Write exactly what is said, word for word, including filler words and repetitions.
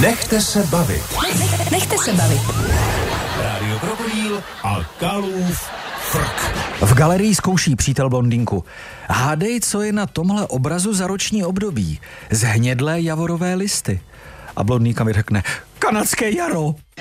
Nechte se bavit. Nechte se bavit. Rádio Krokodýl a Kalův frk. V galerii zkouší přítel blondýnku. Hádej, co je na tomhle obrazu za roční období. Zhnědlé javorové listy. A blondýnka mi řekne, kanadské jaro.